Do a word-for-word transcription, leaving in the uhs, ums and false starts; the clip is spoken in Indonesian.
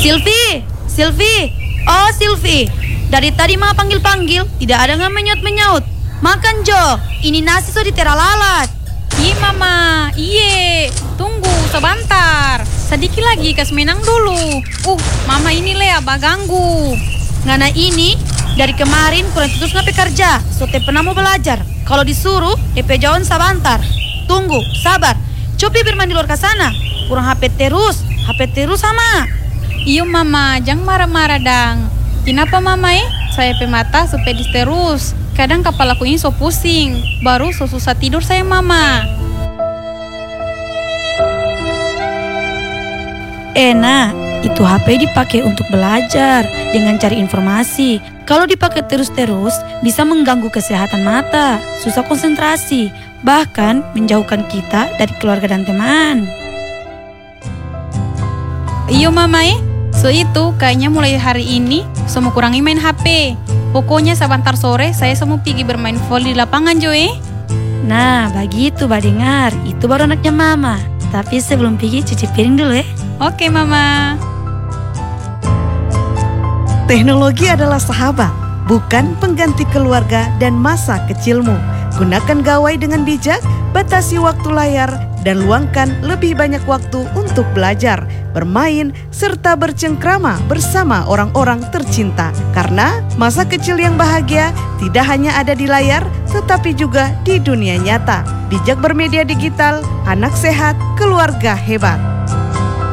Silvi, Silvi, oh Silvi. Dari tadi mama panggil-panggil, tidak ada yang menyut-menyut. Makan Jo, ini nasi sudah ditera lalat. Iya mama, iye. Tunggu sebentar. Sedikit lagi kas menang dulu. Uh, mama ini lea baganggu. Ngana ini dari kemarin kurang terus ngapain kerja. Sote pernah mau belajar. Kalau disuruh, D P jauhan sebentar. Tunggu, sabar. Coba bermain di luar ke sana. Kurang H P terus, H P terus sama. Iyo mama, jangan marah-marah dang. Kenapa mama eh? Saya pe mata supaya terus. Kadang kepalaku ini so pusing. Baru so susah tidur saya mama. Enak, itu H P dipakai untuk belajar dengan cari informasi. Kalau dipakai terus-terus bisa mengganggu kesehatan mata, susah konsentrasi, bahkan menjauhkan kita dari keluarga dan teman. Iyo mama eh, so itu kayaknya mulai hari ini semua kurangi main H P. Pokoknya sebentar sore saya semua pergi bermain volley di lapangan Jo eh. Nah begitu bah dengar, itu baru anaknya mama. Tapi sebelum pergi cuci piring dulu ya. Oke mama. Teknologi adalah sahabat, bukan pengganti keluarga dan masa kecilmu. Gunakan gawai dengan bijak, batasi waktu layar, dan luangkan lebih banyak waktu untuk belajar, bermain, serta bercengkrama bersama orang-orang tercinta. Karena masa kecil yang bahagia tidak hanya ada di layar, tetapi juga di dunia nyata. Bijak bermedia digital, anak sehat, keluarga hebat.